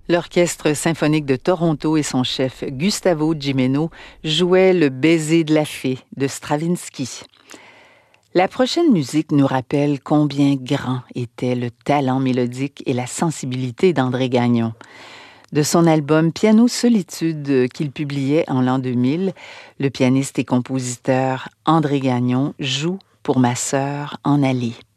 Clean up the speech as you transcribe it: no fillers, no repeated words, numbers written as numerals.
L'Orchestre symphonique de Toronto et son chef Gustavo Gimeno jouaient Le baiser de la fée de Stravinsky. La prochaine musique nous rappelle combien grand était le talent mélodique et la sensibilité d'André Gagnon. De son album Piano Solitude qu'il publiait en l'an 2000, le pianiste et compositeur André Gagnon joue Pour ma sœur en allée.